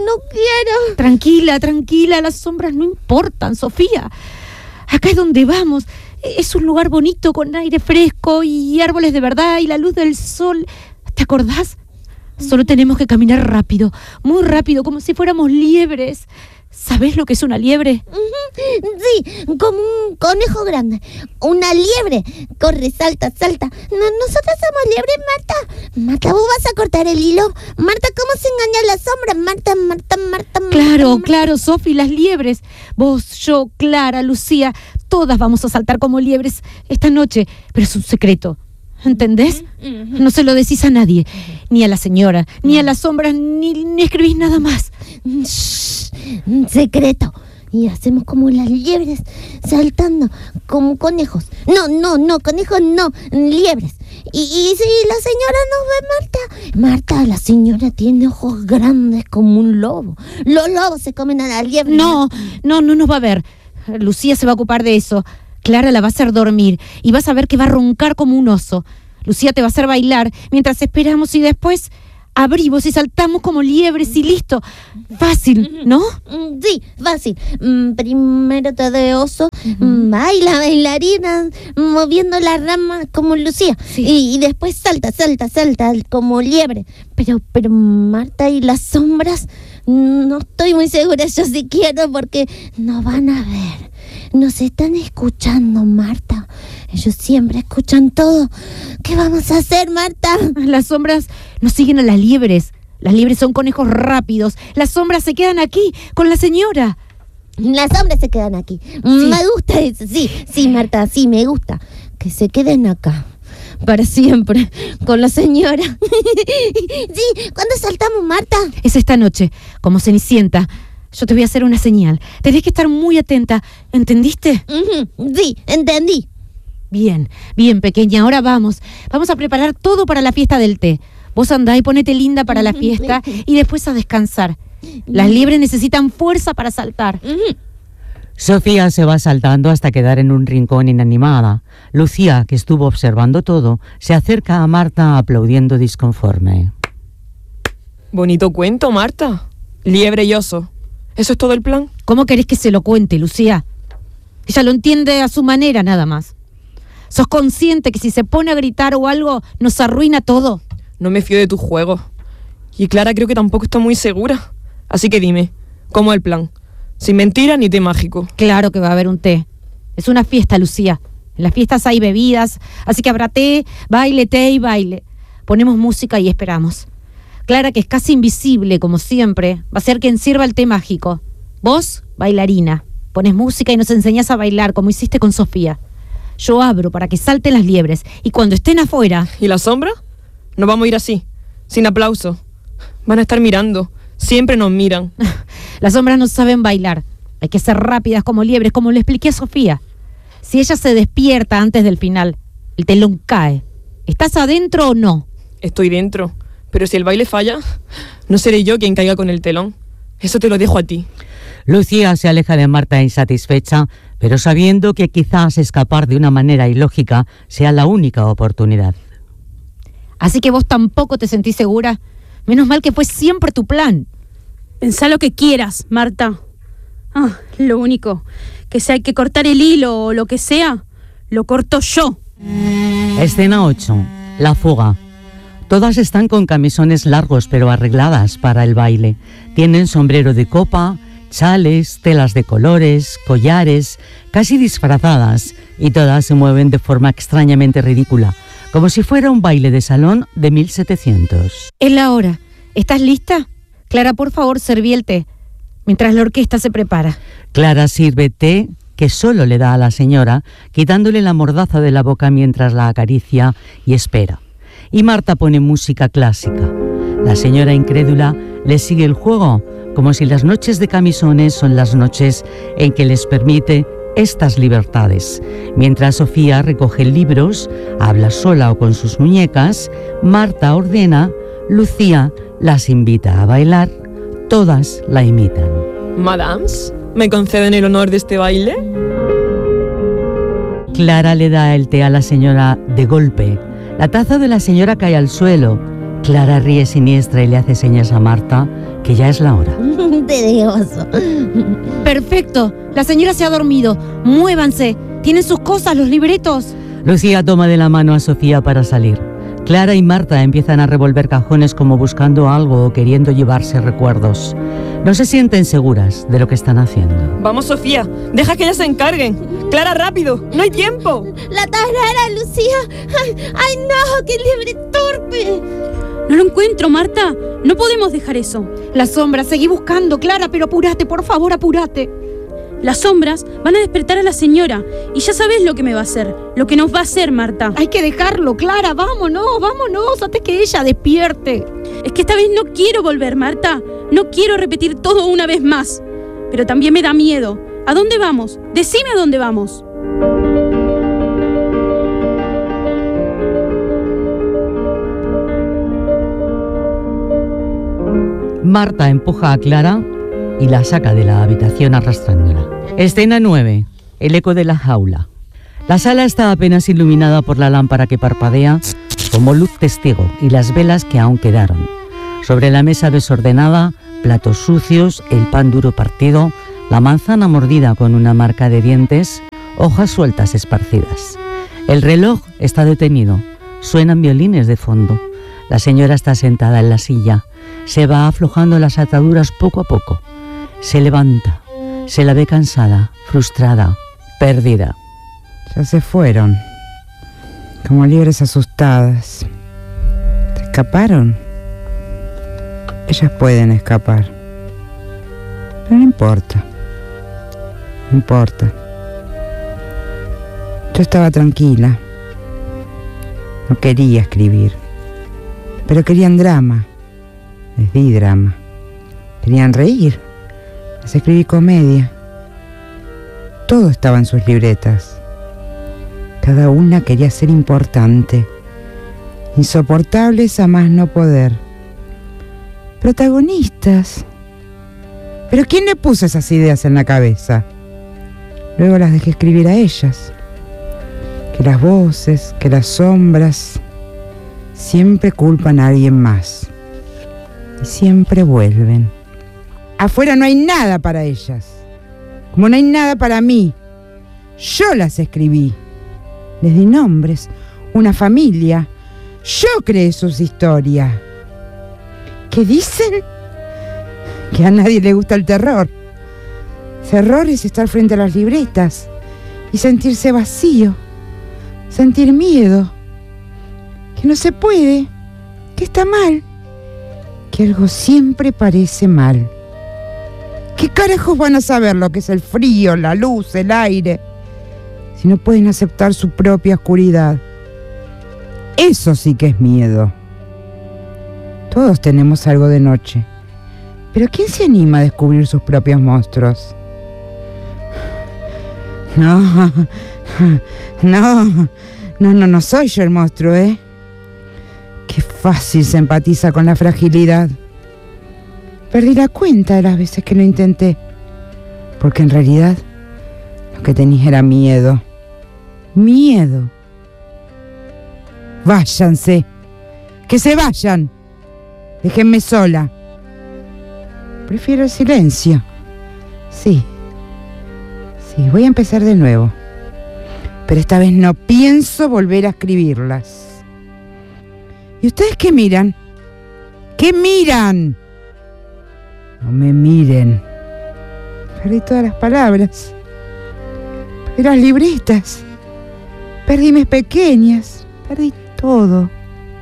Tranquila, las sombras no importan, Sofía. Acá es donde vamos. Es un lugar bonito con aire fresco y árboles de verdad y la luz del sol. ¿Te acordás? Solo tenemos que caminar rápido, muy rápido, como si fuéramos liebres. ¿Sabés lo que es una liebre? Sí, como un conejo grande. Una liebre. Corre, salta. Nosotras somos liebres, Marta. Marta, vos vas a cortar el hilo. Marta, ¿cómo se engaña la sombra? Marta. Claro, Sofi, las liebres. Vos, yo, Clara, Lucía, todas vamos a saltar como liebres esta noche. Pero es un secreto. ¿Entendés? No se lo decís a nadie. Ni a la señora, ni a las sombras, ni escribís nada más. Shh, secreto. y hacemos como las liebres saltando, como conejos. No, conejos no, liebres. Y si la señora nos ve, Marta, la señora tiene ojos grandes como un lobo. Los lobos se comen a la liebre. No nos va a ver. Lucía se va a ocupar de eso. Clara la va a hacer dormir y vas a ver que va a roncar como un oso. Lucía te va a hacer bailar mientras esperamos y después abrimos y saltamos como liebres y listo. Fácil, ¿no? Sí, fácil. Primero te de oso, baila, bailarina, moviendo las ramas como Lucía. Sí. Y después salta como liebre. Pero Marta y las sombras, no estoy muy segura yo si quiero porque nos van a ver. Nos están escuchando, Marta. Ellos siempre escuchan todo. ¿Qué vamos a hacer, Marta? Las sombras nos siguen a las liebres. Las liebres son conejos rápidos. Las sombras se quedan aquí con la señora. Las sombras se quedan aquí. Sí. Me gusta eso. Sí, Marta, sí, me gusta. Que se queden acá. Para siempre. Con la señora. Sí, ¿cuándo saltamos, Marta? Es esta noche, como Cenicienta. Yo te voy a hacer una señal. Tenés que estar muy atenta. ¿Entendiste? Sí, entendí. Bien, pequeña. Ahora vamos. Vamos a preparar todo para la fiesta del té. Vos andá y ponete linda para la fiesta y después a descansar. Las liebres necesitan fuerza para saltar. Sofía se va saltando hasta quedar en un rincón inanimada. Lucía, que estuvo observando todo, se acerca a Marta aplaudiendo disconforme. Bonito cuento, Marta. Liebre y oso. ¿Eso es todo el plan? ¿Cómo querés que se lo cuente, Lucía? Ella lo entiende a su manera nada más. ¿Sos consciente que si se pone a gritar o algo nos arruina todo? No me fío de tus juegos. Y Clara creo que tampoco está muy segura. Así que dime, ¿cómo es el plan? Sin mentira ni té mágico. Claro que va a haber un té. Es una fiesta, Lucía. En las fiestas hay bebidas, así que habrá té y baile. Ponemos música y esperamos. Clara, que es casi invisible, como siempre, va a ser quien sirva el té mágico. Vos, bailarina. Pones música y nos enseñás a bailar, como hiciste con Sofía. Yo abro para que salten las liebres, y cuando estén afuera... ¿Y la sombra? Nos vamos a ir así, sin aplauso. Van a estar mirando. Siempre nos miran. Las sombras no saben bailar. Hay que ser rápidas como liebres, como le expliqué a Sofía. Si ella se despierta antes del final, el telón cae. ¿Estás adentro o no? Estoy dentro. Pero si el baile falla, no seré yo quien caiga con el telón. Eso te lo dejo a ti. Lucía se aleja de Marta insatisfecha, pero sabiendo que quizás escapar de una manera ilógica sea la única oportunidad. Así que vos tampoco te sentís segura. Menos mal que fue siempre tu plan. Pensá lo que quieras, Marta. Lo único, que si hay que cortar el hilo o lo que sea, lo corto yo. Escena 8. La fuga. Todas están con camisones largos pero arregladas para el baile. Tienen sombrero de copa, chales, telas de colores, collares, casi disfrazadas, y todas se mueven de forma extrañamente ridícula, como si fuera un baile de salón de 1700. Es la hora. ¿Estás lista? Clara, por favor, serví el té, mientras la orquesta se prepara. Clara sirve té que solo le da a la señora, quitándole la mordaza de la boca mientras la acaricia y espera. Y Marta pone música clásica. La señora incrédula le sigue el juego, como si las noches de camisones son las noches en que les permite estas libertades. Mientras Sofía recoge libros, habla sola o con sus muñecas, Marta ordena, Lucía las invita a bailar, todas la imitan. Madams, ¿me conceden el honor de este baile? Clara le da el té a la señora de golpe. La taza de la señora cae al suelo. Clara ríe siniestra y le hace señas a Marta que ya es la hora. Te de oso. Perfecto. La señora se ha dormido. Muévanse. Tienen sus cosas, los libretos. Lucía toma de la mano a Sofía para salir. Clara y Marta empiezan a revolver cajones como buscando algo o queriendo llevarse recuerdos. No se sienten seguras de lo que están haciendo. Vamos, Sofía. Deja que ellas se encarguen. Clara, rápido. No hay tiempo. La tarara, Lucía. Ay, no, qué liebre torpe. No lo encuentro, Marta. No podemos dejar eso. Las sombras, seguí buscando, Clara, pero apúrate, por favor, apúrate. Las sombras van a despertar a la señora y ya sabes lo que me va a hacer, lo que nos va a hacer, Marta. Hay que dejarlo, Clara, vámonos, antes que ella despierte. Es que esta vez no quiero volver, Marta. No quiero repetir todo una vez más. pero también me da miedo. ¿A dónde vamos? Decime a dónde vamos. Marta empuja a Clara y la saca de la habitación arrastrándola. Escena 9. El eco de la jaula. La sala está apenas iluminada por la lámpara que parpadea como luz testigo y las velas que aún quedaron. Sobre la mesa desordenada, platos sucios, el pan duro partido, la manzana mordida con una marca de dientes, hojas sueltas esparcidas. El reloj está detenido, suenan violines de fondo. La señora está sentada en la silla, se va aflojando las ataduras poco a poco. Se levanta, se la ve cansada, frustrada, perdida. Ya se fueron, como liebres asustadas. ¿Se escaparon? Ellas pueden escapar. Pero no importa. No importa. Yo estaba tranquila. No quería escribir. Pero querían drama. Les di drama. Querían reír. Les escribí comedia. Todo estaba en sus libretas. Cada una quería ser importante. Insoportables a más no poder. Protagonistas. ¿Pero quién le puso esas ideas en la cabeza? Luego las dejé escribir a ellas. Que las voces, que las sombras siempre culpan a alguien más. Y siempre vuelven. Afuera no hay nada para ellas. Como no hay nada para mí. Yo las escribí. Les di nombres, una familia. Yo creé sus historias. ¿Qué dicen? Que a nadie le gusta el terror. Terror es estar frente a las libretas y sentirse vacío, sentir miedo, que no se puede, que está mal, que algo siempre parece mal. ¿Qué carajos van a saber lo que es el frío, la luz, el aire, si no pueden aceptar su propia oscuridad? Eso sí que es miedo. Todos tenemos algo de noche, pero ¿quién se anima a descubrir sus propios monstruos? No soy yo el monstruo, ¿eh? Qué fácil se empatiza con la fragilidad. Perdí la cuenta de las veces que lo intenté, porque en realidad lo que tenía era miedo. Miedo. Váyanse. Que se vayan. Déjenme sola. Prefiero el silencio. Sí, voy a empezar de nuevo. Pero esta vez no pienso volver a escribirlas. ¿Y ustedes qué miran? ¿Qué miran? No me miren. Perdí todas las palabras. Perdí las libretas. Perdí mis pequeñas. Perdí todo.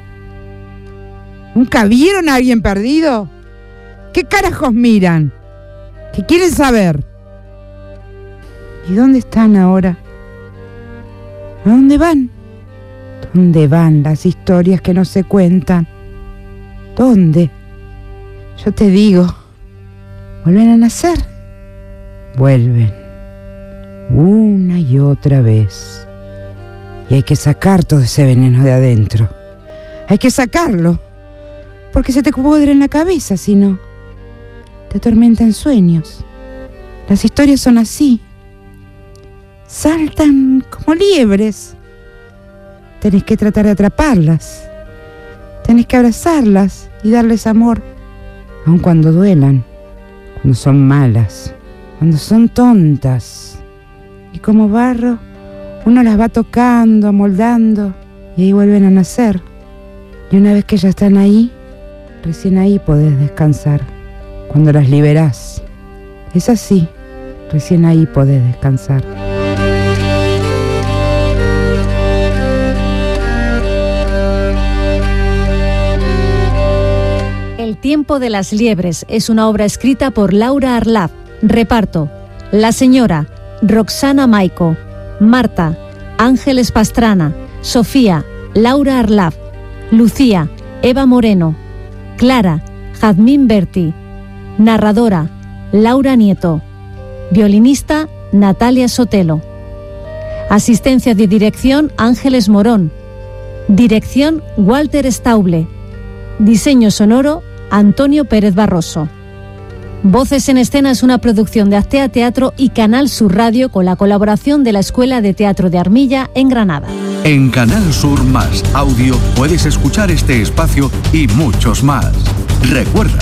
¿Nunca vieron a alguien perdido? ¿Qué carajos miran? ¿Qué quieren saber? ¿Y dónde están ahora? ¿A dónde van? ¿Dónde van las historias que no se cuentan? ¿Dónde? Yo te digo, ¿vuelven a nacer? Vuelven. Una y otra vez. Y hay que sacar todo ese veneno de adentro. Hay que sacarlo. Porque se te pudre en la cabeza, si no. Te atormentan sueños. Las historias son así. Saltan como liebres. Tenés que tratar de atraparlas. Tenés que abrazarlas y darles amor. Aun cuando duelan. Cuando son malas. Cuando son tontas. Y como barro, uno las va tocando, amoldando. Y ahí vuelven a nacer. Y una vez que ya están ahí, recién ahí podés descansar. Cuando las liberás. Es así. Recién ahí podés descansar. El tiempo de las liebres es una obra escrita por Laura Arlaz. Reparto: la señora, Roxana Maico; Marta, Ángeles Pastrana; Sofía, Laura Arlaz; Lucía, Eva Moreno; Clara, Jazmín Berti; narradora, Laura Nieto; Violinista, Natalia Sotelo. Asistencia de dirección, Ángeles Morón. Dirección, Walter Stauble. Diseño sonoro, Antonio Pérez Barroso. Voces en Escena es una producción de Actea Teatro y Canal Sur Radio con la colaboración de la Escuela de Teatro de Armilla en Granada. En Canal Sur Más Audio puedes escuchar este espacio y muchos más. Recuerda,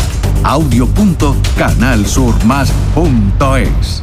audio.canalsurmas.es.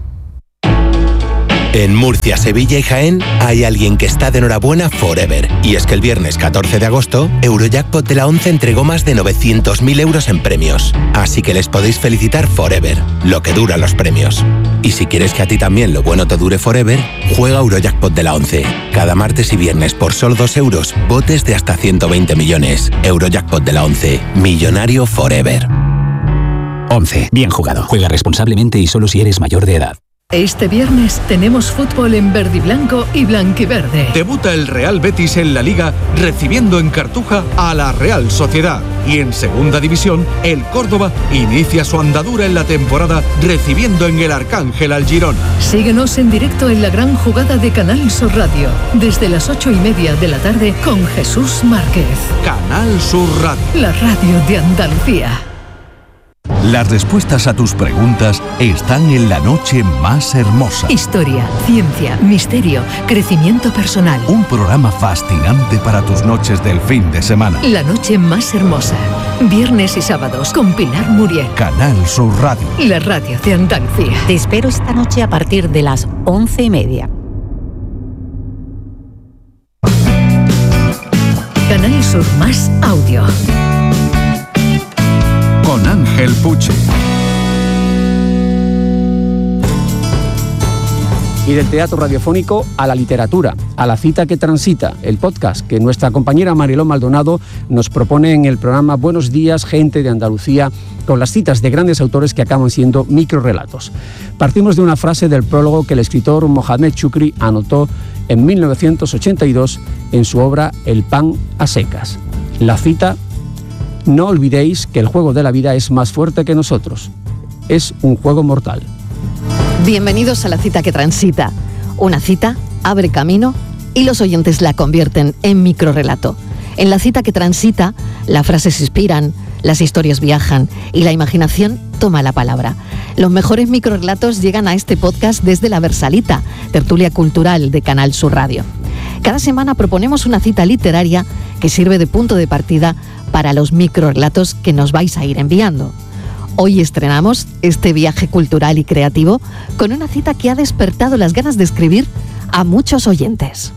En Murcia, Sevilla y Jaén hay alguien que está de enhorabuena forever. Y es que el viernes 14 de agosto, Eurojackpot de la 11 entregó más de 900.000 euros en premios. Así que les podéis felicitar forever, lo que duran los premios. Y si quieres que a ti también lo bueno te dure forever, juega Eurojackpot de la 11. Cada martes y viernes por solo 2 euros, botes de hasta 120 millones. Eurojackpot de la 11, millonario forever. 11. Bien jugado. Juega responsablemente y solo si eres mayor de edad. Este viernes tenemos fútbol en verde y blanco y blanquiverde. Debuta el Real Betis en la Liga recibiendo en Cartuja a la Real Sociedad. Y en Segunda División, el Córdoba inicia su andadura en la temporada recibiendo en el Arcángel al Girona. Síguenos en directo en la gran jugada de Canal Sur Radio, desde las 8:30 de la tarde con Jesús Márquez. Canal Sur Radio. La radio de Andalucía. Las respuestas a tus preguntas están en La Noche Más Hermosa. Historia, ciencia, misterio, crecimiento personal. Un programa fascinante para tus noches del fin de semana. La Noche Más Hermosa. Viernes y sábados con Pilar Muriel. Canal Sur Radio. La radio de Andalucía. Te espero esta noche a partir de las 11:30. Canal Sur Más Audio. Con Ángel Puche. Y del teatro radiofónico a la literatura, a la cita que transita, el podcast que nuestra compañera Mariló Maldonado nos propone en el programa Buenos Días, Gente de Andalucía, con las citas de grandes autores que acaban siendo microrrelatos. Partimos de una frase del prólogo que el escritor Mohamed Chukri anotó en 1982 en su obra El pan a secas. La cita: no olvidéis que el juego de la vida es más fuerte que nosotros. Es un juego mortal. Bienvenidos a la cita que transita. Una cita abre camino y los oyentes la convierten en microrrelato. En la cita que transita, las frases se inspiran, las historias viajan y la imaginación toma la palabra. Los mejores microrrelatos llegan a este podcast desde La Versalita, tertulia cultural de Canal Sur Radio. Cada semana proponemos una cita literaria que sirve de punto de partida para los microrrelatos que nos vais a ir enviando. Hoy estrenamos este viaje cultural y creativo con una cita que ha despertado las ganas de escribir a muchos oyentes.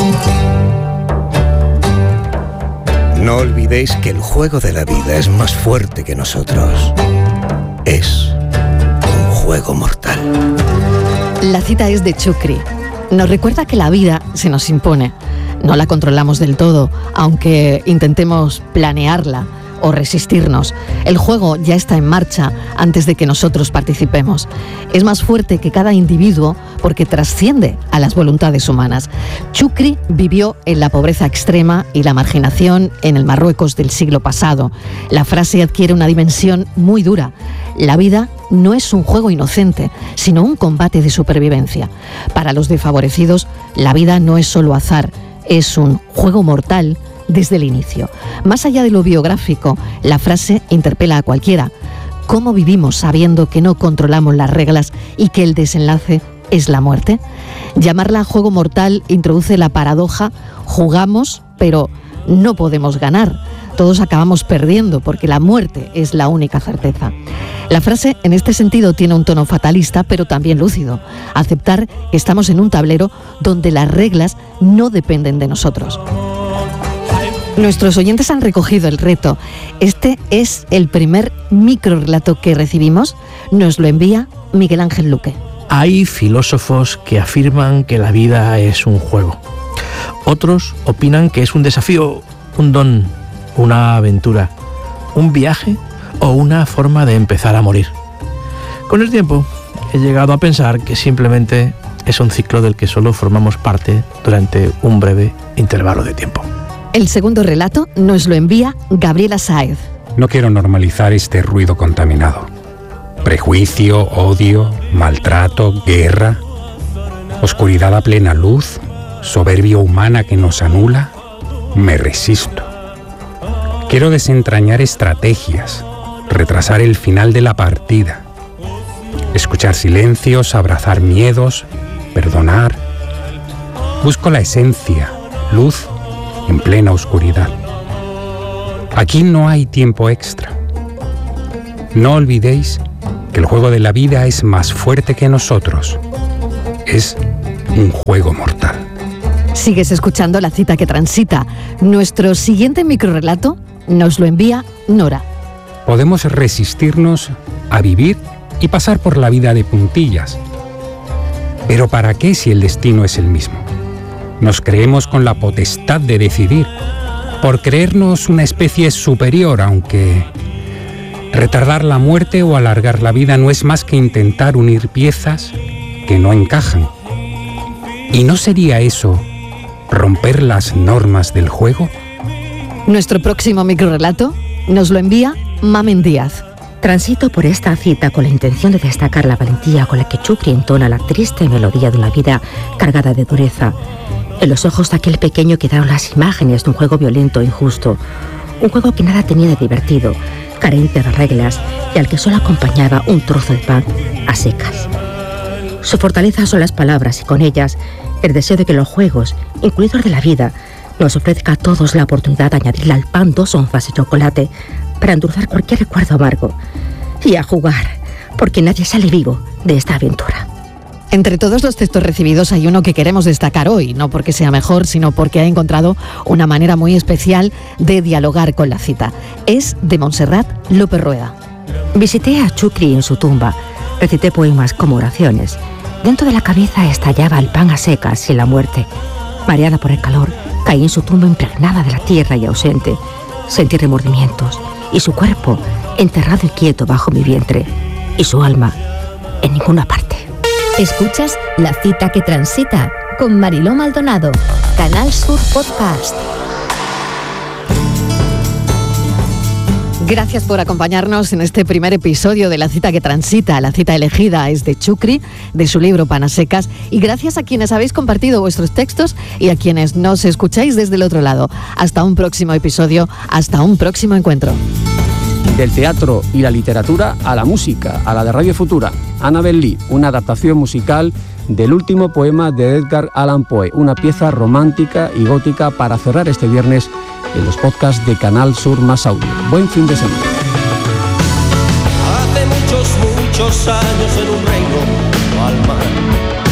No olvidéis que el juego de la vida es más fuerte que nosotros. Es un juego mortal. La cita es de Chukri. Nos recuerda que la vida se nos impone. No la controlamos del todo, aunque intentemos planearla o resistirnos. El juego ya está en marcha antes de que nosotros participemos. Es más fuerte que cada individuo porque trasciende a las voluntades humanas. Chukri vivió en la pobreza extrema y la marginación en el Marruecos del siglo pasado. La frase adquiere una dimensión muy dura. La vida no es un juego inocente, sino un combate de supervivencia. Para los desfavorecidos, la vida no es solo azar, es un juego mortal desde el inicio. Más allá de lo biográfico, la frase interpela a cualquiera. ¿Cómo vivimos sabiendo que no controlamos las reglas y que el desenlace es la muerte? Llamarla juego mortal introduce la paradoja: jugamos, pero no podemos ganar. Todos acabamos perdiendo porque la muerte es la única certeza. La frase en este sentido tiene un tono fatalista, pero también lúcido. Aceptar que estamos en un tablero donde las reglas no dependen de nosotros. Nuestros oyentes han recogido el reto. Este es el primer microrrelato que recibimos. Nos lo envía Miguel Ángel Luque. Hay filósofos que afirman que la vida es un juego. Otros opinan que es un desafío, un don, una aventura, un viaje o una forma de empezar a morir. Con el tiempo he llegado a pensar que simplemente es un ciclo del que solo formamos parte durante un breve intervalo de tiempo. El segundo relato nos lo envía Gabriela Sáez. No quiero normalizar este ruido contaminado. Prejuicio, odio, maltrato, guerra, oscuridad a plena luz, soberbia humana que nos anula, me resisto. Quiero desentrañar estrategias, retrasar el final de la partida, escuchar silencios, abrazar miedos, perdonar. Busco la esencia, luz en plena oscuridad. Aquí no hay tiempo extra. No olvidéis que el juego de la vida es más fuerte que nosotros. Es un juego mortal. Sigues escuchando La Cita que Transita. Nuestro siguiente microrrelato nos lo envía Nora. Podemos resistirnos a vivir y pasar por la vida de puntillas. ¿Pero para qué si el destino es el mismo? Nos creemos con la potestad de decidir, por creernos una especie superior, aunque retardar la muerte o alargar la vida no es más que intentar unir piezas que no encajan. ¿Y no sería eso romper las normas del juego? Nuestro próximo microrrelato nos lo envía Mamen Díaz. Transito por esta cita con la intención de destacar la valentía con la que Chukri entona la triste melodía de una vida cargada de dureza. En los ojos de aquel pequeño quedaron las imágenes de un juego violento e injusto. Un juego que nada tenía de divertido, carente de reglas y al que solo acompañaba un trozo de pan a secas. Su fortaleza son las palabras y con ellas el deseo de que los juegos, incluidos de la vida, nos ofrezca a todos la oportunidad de añadirle al pan 2 onzas de chocolate para endulzar cualquier recuerdo amargo y a jugar, porque nadie sale vivo de esta aventura. Entre todos los textos recibidos hay uno que queremos destacar hoy, no porque sea mejor, sino porque ha encontrado una manera muy especial de dialogar con la cita. Es de Montserrat López Rueda. Visité a Chukri en su tumba, recité poemas como oraciones. Dentro de la cabeza estallaba el pan a secas y la muerte. Mareada por el calor, caí en su tumba impregnada de la tierra y ausente. Sentí remordimientos y su cuerpo enterrado y quieto bajo mi vientre y su alma en ninguna parte. Escuchas La Cita que Transita con Mariló Maldonado, Canal Sur Podcast. Gracias por acompañarnos en este primer episodio de La Cita que Transita. La cita elegida es de Chukri, de su libro Pan a secas, y gracias a quienes habéis compartido vuestros textos y a quienes nos escucháis desde el otro lado. Hasta un próximo episodio, hasta un próximo encuentro. Del teatro y la literatura a la música, a la de Radio Futura. Annabel Lee, una adaptación musical del último poema de Edgar Allan Poe, una pieza romántica y gótica para cerrar este viernes en los podcasts de Canal Sur Más Audio. Buen fin de semana. Hace muchos años en un reino al mar